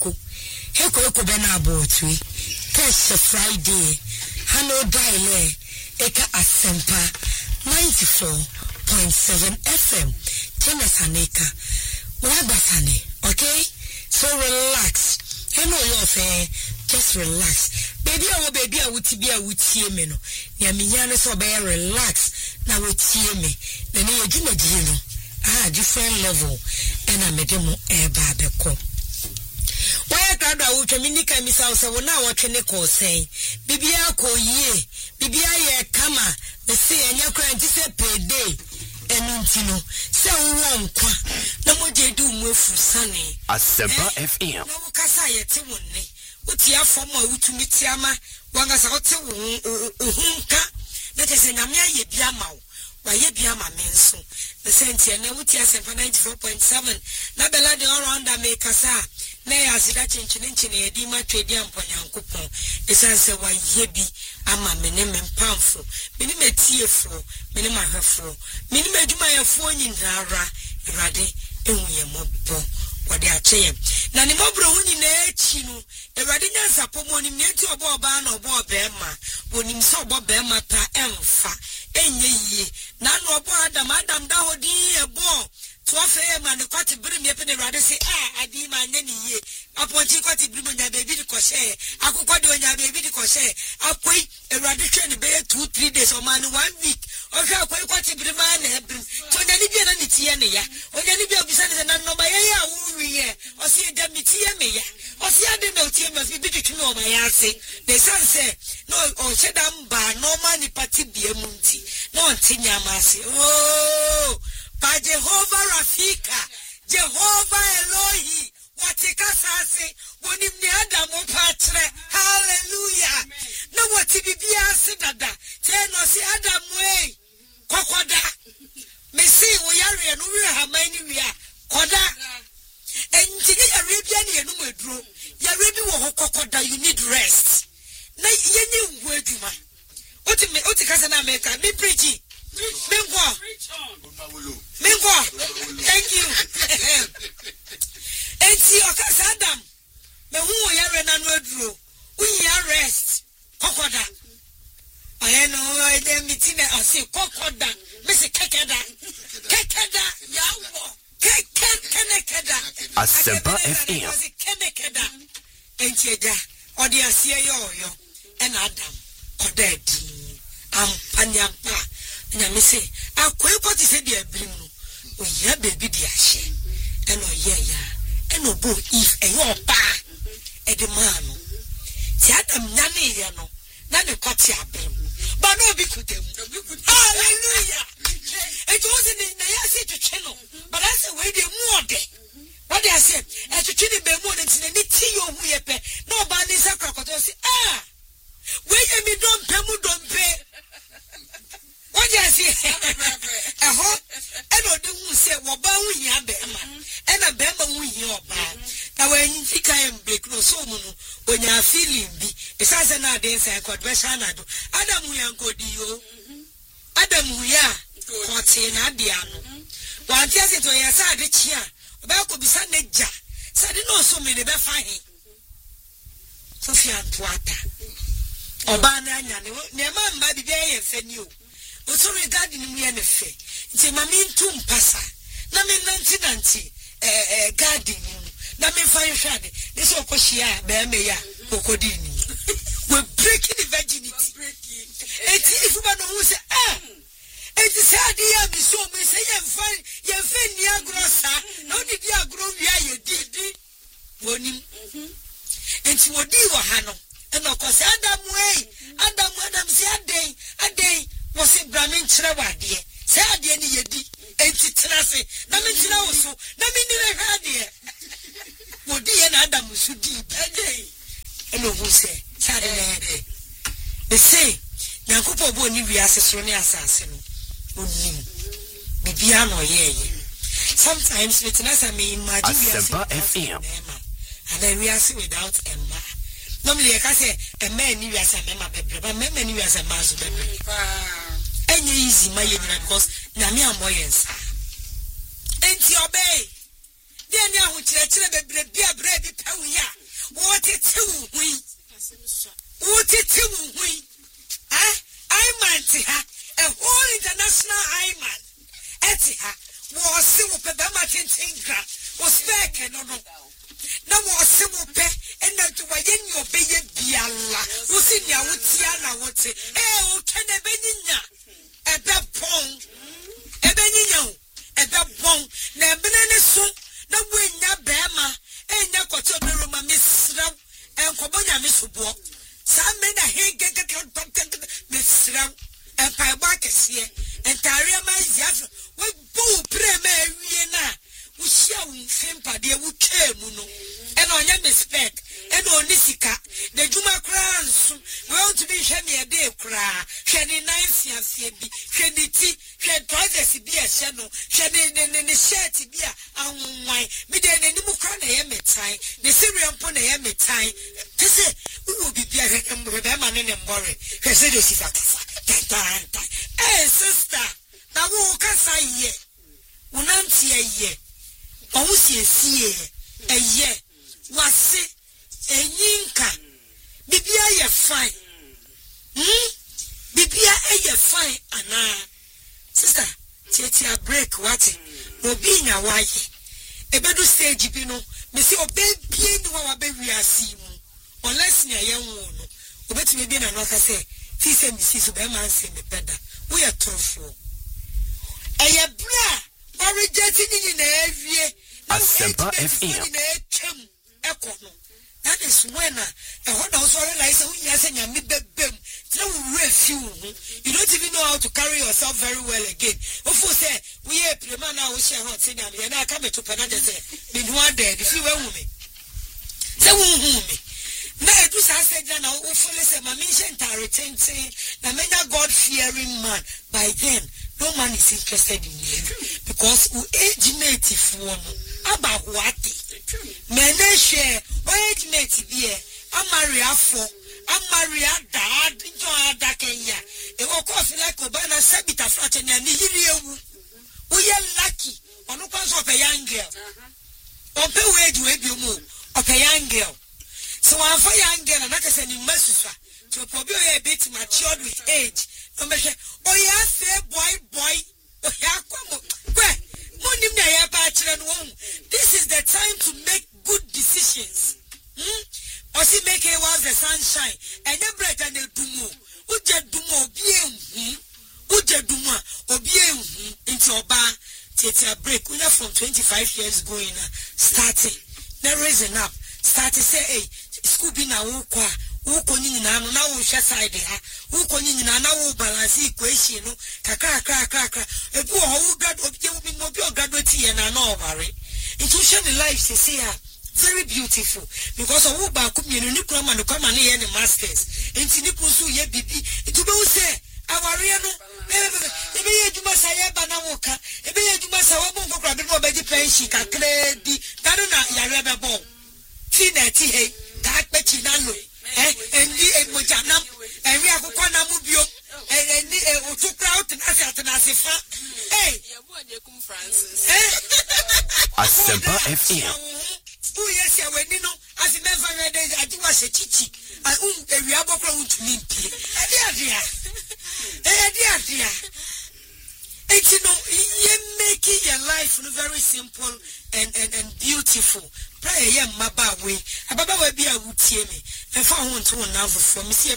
Heko bena abotwe. Keshe Friday. Hano diale. Eka Asempa 94.7 FM. Haneka. Wabasane, okay? So relax. You know your affair. Just relax. Baby, I would be a would see me. Yamiana so bear relax. Now would see me. Then you do not different level. And I made them air barbecue. Why God I would communicate Miss House now watching the call saying, Bibi Ako ye, Bibi I kama, the say and your grand per day. Enintino se won kwa na moje du mwefu sane Asempa FM na wukasa yete wonne uti afom a wutumi tiama wanga sa wote hunka na tese nyame aye bia ma wo waye bia ma menso na sentia na wuti Asempa 94.7 na bela de around America na ya asida chinchini edi ma twedi amponyankopon esanse waye bi ama mene mempamfo mene metiefo mene mahwefo mene madwuma yefo nyinara irade enwuye mobbo wode akyem na ne mobro hu nyina echi no irade nyansa pomo ni menti obo oba na obo obema wonim so obo bema ta emfa enye yie na no obo adam da hodi ebo to afa ma ne kwati biri me pene irade say adi ma nya ni yie aponti kwati biri mo nya baby di ko share akukọ de onya baby di ko share akoi irade twa ne be 2-3 days o man 1 week o hwa akoi kwati biri ma na ebrim to nya ni bia na nitie ne ya onya ni bia obisa ne na no ba ye ya wu ye o si da mitie me ya o si ade na otie me bi di twa o ma ya ase the sense no o chedam ba normal ni party bia mu nti no ntinya ma ase oh pa Jehovah Rafika Jehovah Elohi watika sase wonim ni Adam patre hallelujah na wati bibia se dada te no si Adam we kokoda mesi wo yare no wi ha mani wi a koda entige yare bia ne enu maduro yare bi wo kokoda you need rest na yenye ngwe aduma oti kasa na America me preach Mingo. Thank you. Enti okasa Adam. Me hu yare na no aduro. Unya rest. Kokoda. Ayeno ide mitine ase kokoda. Me se kekeda. Kekeda yawo. Kekeda. Asempa FM. Kekeda. Enti eja. Odi ase yo en Adam. Kodedi. Ampanyampa. Na me say akwai kwati se dia brim no oya baby dia hye eno ya eno bo if eyo pa e de man no ti Adam nyane ye no na ne kwati abrim ba no bi kutem hallelujah it was in na ya se twetwe no but I say we dey mu ode what they say e twetwe ni be mu ode ti ne ti yo hu ye pe no ba ni sakrakoto say we ye mi don pe what you say eno de hu say wo ba hu hia be ma ena be ma hu hia oba na when fika em break no so mu no onya feeling bi esase na de say god be shana do Adam hu yankodi yo Adam hu ya kote na dia no wan tia se to ya sa de chia oba ko bisa na ja sa de no so me de be fa he Sofia Tuata oba na anya ne ma mba bi be ye fani o so regarding me and fe nti ma me ntum pasa na me nanti garden na me fa hwade this okohia be me ya kokodini we breaking the virginity eti ifuba no hu se eti sadi ya bi so me se ye fa ni agrosa na odi di agro wi aye di wonim enti wodi wo ha no eno ko se Adam se adey was it Brahmin Chrawadi? Say, I didn't yedi, enti trase, na me tira oso, na me ni hade. Wodi e na Adam sudi ade. Eno hu say, sade na. They say, Nyankopon bo ni wiase so ne asase no. Onim. Bibia no ye. Sometimes we tena me imagine Asempa FM. And then we are without Emma. Normally I can say a man ni wiase mema bebre, but men ni wiase mazo bebre. Any easy my because Nami amoyens. Enti obey. Then ya hu chire be bread be power ya. Utiti hui. Iman tiha. A whole international Iman. Etiha. Was simple Pebama Tintingra. Was back and no. No more simple pay and not to win your baby biala. Who's in your Wutiana would say, oh, can a benina at that pong. A benino at that pong. Now, banana soup, no win ya bama, and ya got to the room a miss Ram and Cobonia Miss Walk. Some men are here get Miss Ram and Pibakis here and Taria Mazia. We boo premier. We shall simpa de wu muno and on your spec and on Nisika the Juma crowns well to be shemy a day cry shady 9 years shady tea shed twice be a shadow shady the shirt be a wine midday and the Mukran a time the Syrian pon a time to say who will be a man in a worry her said hey sister now who can say ye unanti a ye Omusie a ye wase enyinka bibia ye fine bibia ye fine ana sister tiatia break what no be nya waye ebedu stage bi no me say obebie ni wa be wiase mu unless nya ye won no obetime bi na no ka say fi say me si so be man say me peda we are truthful eye bra rejecting in every Asempa FM. That is when I want to also realize you don't even know how to carry yourself very well again. Of course, we are prima now, we share hot singing, and I come to Panada say, been one day, if you were me. Say, me. Now, I do say, now, hopefully, say, my mission, retain saying, the mega God fearing man, by then. No man is interested in you because we age mate one about what men share age mate be I'm Maria for I'm Maria dad into a Kenya. It will cost like Obana Sabita Fratton and we are lucky on the cause of a young girl. Or pay wage will be more of a young girl. So I'm for young girl and I can send you messages to probably a bit matured with age. Oh yeah, say boy. Oh yeah, come on. This is the time to make good decisions. Or see make it was the sunshine and the bread and the dumo. Uja dumo Uja duma into a bar. Take a break. We are from 25 years going starting. They're raising up. Starting say, hey, Scooby now. Uko nyinyi na ushia side ha uko nyinyi na balance equation no kakra ebu ho graduate here na no worry institution life say very beautiful because of ba ku mienu ni kura man kwa man ye ne masters enti ni kun so ye bibi itu be say aware no ebe ye djuma sa ye ba na woka ebe ye djuma sa wo bon kokra be no be di pension kakra di tado na yare be bon ti na ti he ka pechi na lo and the Mojanam, and we have a Quanamubio, and the two crowd and Asifa. Hey, Francis. Asempa FM. Oh, yes, I went in, as a never read it, I do was a chichi. I own a Riabo to me. Dear. It's you making your life very simple and beautiful. Pray, Maba way. A Baba will be a wood me. And found one to another for me.